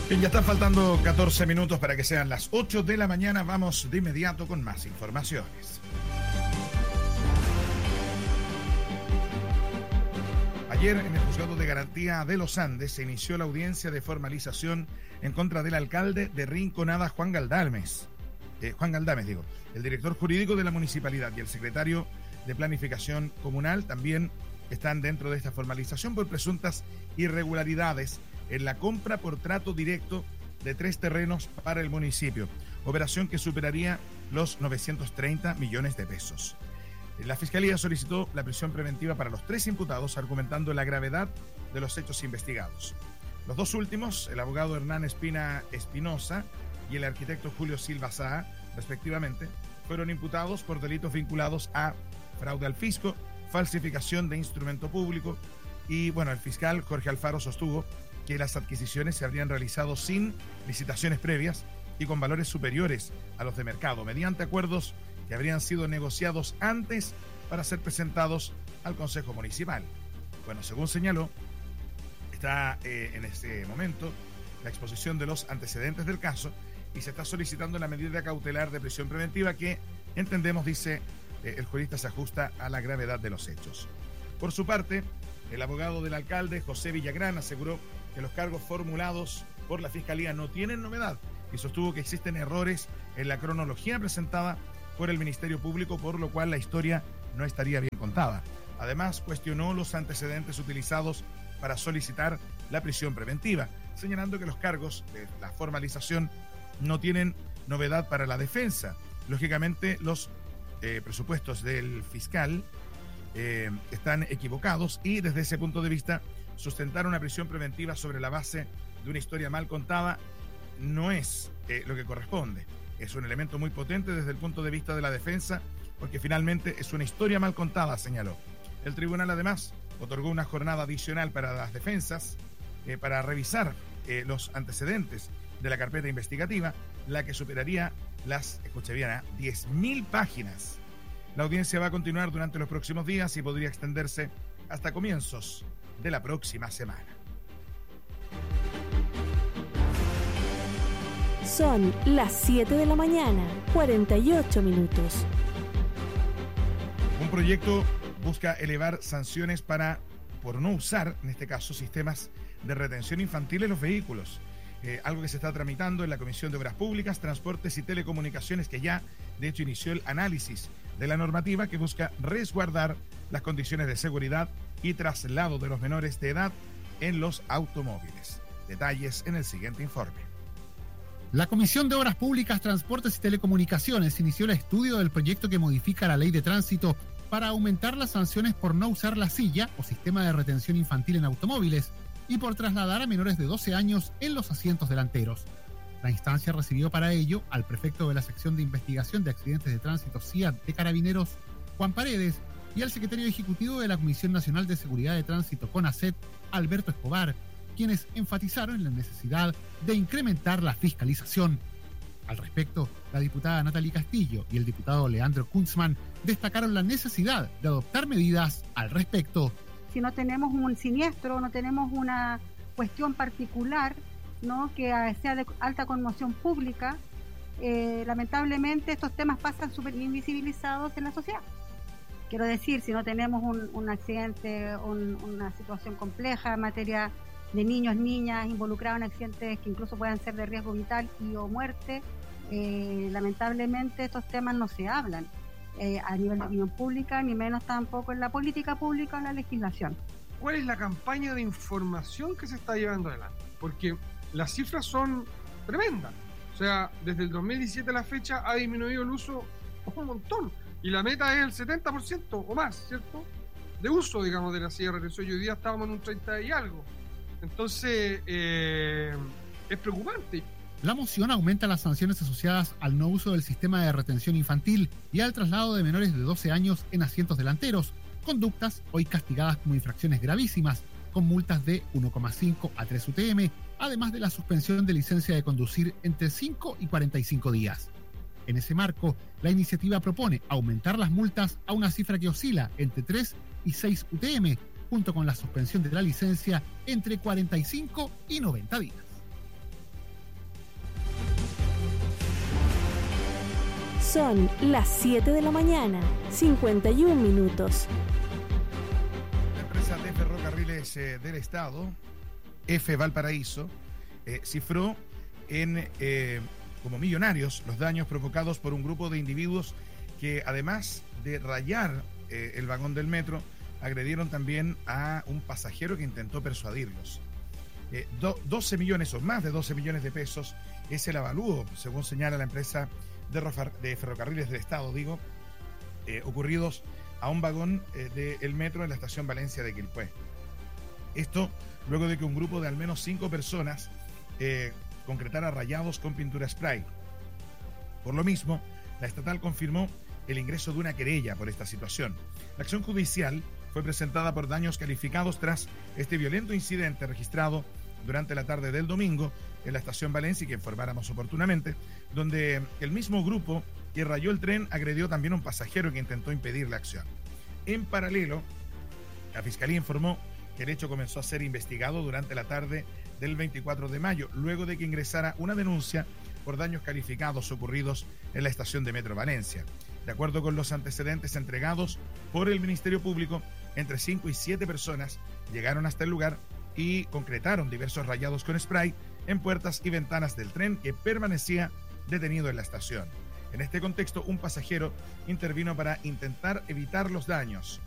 Bien, ya están faltando 14 minutos para que sean las 8 de la mañana. Vamos de inmediato con más informaciones. Ayer, en el Juzgado de Garantía de los Andes, se inició la audiencia de formalización en contra del alcalde de Rinconada, Juan Galdames, el director jurídico de la municipalidad y el secretario de Planificación Comunal también están dentro de esta formalización por presuntas irregularidades en la compra por trato directo de 3 terrenos para el municipio, operación que superaría los 930 millones de pesos. La Fiscalía solicitó la prisión preventiva para los 3 imputados, argumentando la gravedad de los hechos investigados. Los 2 últimos, el abogado Hernán Espina Espinosa y el arquitecto Julio Silva Saa, respectivamente, fueron imputados por delitos vinculados a fraude al fisco, falsificación de instrumento público y, el fiscal Jorge Alfaro sostuvo que las adquisiciones se habrían realizado sin licitaciones previas y con valores superiores a los de mercado, mediante acuerdos que habrían sido negociados antes para ser presentados al Consejo Municipal. Según señaló, está en este momento la exposición de los antecedentes del caso y se está solicitando la medida cautelar de prisión preventiva que, entendemos, dice el jurista, se ajusta a la gravedad de los hechos. Por su parte, el abogado del alcalde, José Villagrán, aseguró que los cargos formulados por la Fiscalía no tienen novedad y sostuvo que existen errores en la cronología presentada por el Ministerio Público, por lo cual la historia no estaría bien contada. Además, cuestionó los antecedentes utilizados para solicitar la prisión preventiva, señalando que los cargos de la formalización no tienen novedad para la defensa. Lógicamente, los presupuestos del fiscal están equivocados y desde ese punto de vista sustentar una prisión preventiva sobre la base de una historia mal contada no es lo que corresponde. Es un elemento muy potente desde el punto de vista de la defensa, porque finalmente es una historia mal contada, señaló. El tribunal además otorgó una jornada adicional para las defensas para revisar los antecedentes de la carpeta investigativa, la que superaría las, escuche bien, 10.000 páginas. La audiencia va a continuar durante los próximos días y podría extenderse hasta comienzos de la próxima semana. Son las 7 de la mañana, 48 minutos. Un proyecto busca elevar sanciones por no usar, en este caso, sistemas de retención infantil en los vehículos. Algo que se está tramitando en la Comisión de Obras Públicas, Transportes y Telecomunicaciones, que ya, de hecho, inició el análisis de la normativa que busca resguardar las condiciones de seguridad y traslado de los menores de edad en los automóviles. Detalles en el siguiente informe. La Comisión de Obras Públicas, Transportes y Telecomunicaciones inició el estudio del proyecto que modifica la Ley de Tránsito para aumentar las sanciones por no usar la silla o sistema de retención infantil en automóviles y por trasladar a menores de 12 años en los asientos delanteros. La instancia recibió para ello al prefecto de la Sección de Investigación de Accidentes de Tránsito CIAT de Carabineros, Juan Paredes, y al secretario ejecutivo de la Comisión Nacional de Seguridad de Tránsito, CONACET, Alberto Escobar, quienes enfatizaron en la necesidad de incrementar la fiscalización. Al respecto, la diputada Natalie Castillo y el diputado Leandro Kunzman destacaron la necesidad de adoptar medidas al respecto. Si no tenemos un siniestro, no tenemos una cuestión particular, ¿no?, que sea de alta conmoción pública, lamentablemente estos temas pasan súper invisibilizados en la sociedad. Quiero decir, si no tenemos un accidente, una situación compleja en materia de niños, niñas involucrados en accidentes que incluso puedan ser de riesgo vital o muerte, lamentablemente estos temas no se hablan a nivel de opinión pública, ni menos tampoco en la política pública o en la legislación. ¿Cuál es la campaña de información que se está llevando adelante? Porque las cifras son tremendas. O sea, desde el 2017 a la fecha ha disminuido el uso un montón. Y la meta es el 70% o más, ¿cierto?, de uso, digamos, de la silla de retención. Y hoy día estábamos en un 30 y algo. Entonces, es preocupante. La moción aumenta las sanciones asociadas al no uso del sistema de retención infantil y al traslado de menores de 12 años en asientos delanteros, conductas hoy castigadas como infracciones gravísimas, con multas de 1,5 a 3 UTM, además de la suspensión de licencia de conducir entre 5 y 45 días. En ese marco, la iniciativa propone aumentar las multas a una cifra que oscila entre 3 y 6 UTM, junto con la suspensión de la licencia entre 45 y 90 días. Son las 7 de la mañana, 51 minutos. La empresa de ferrocarriles del Estado, F. Valparaíso, cifró en como millonarios los daños provocados por un grupo de individuos que, además de rayar el vagón del metro, agredieron también a un pasajero que intentó persuadirlos. 12 millones o más de 12 millones de pesos es el avalúo, según señala la empresa de ferrocarriles del Estado, ocurridos a un vagón del metro en la estación Valencia de Quilpué. Esto luego de que un grupo de al menos 5 personas concretara rayados con pintura spray. Por lo mismo, la estatal confirmó el ingreso de una querella por esta situación. La acción judicial fue presentada por daños calificados tras este violento incidente registrado durante la tarde del domingo en la estación Valencia, y que informáramos oportunamente, donde el mismo grupo que rayó el tren agredió también a un pasajero que intentó impedir la acción. En paralelo, la Fiscalía informó que el hecho comenzó a ser investigado durante la tarde del 24 de mayo, luego de que ingresara una denuncia por daños calificados ocurridos en la estación de Metro Valencia. De acuerdo con los antecedentes entregados por el Ministerio Público, entre 5 y 7 personas llegaron hasta el lugar y concretaron diversos rayados con spray en puertas y ventanas del tren que permanecía detenido en la estación. En este contexto, un pasajero intervino para intentar evitar los daños.